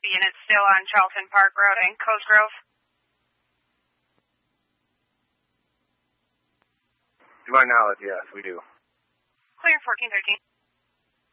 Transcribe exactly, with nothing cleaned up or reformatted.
units still on Charlton Park Road and Coast Grove? To my knowledge, yes, we do. Clear fourteen thirteen.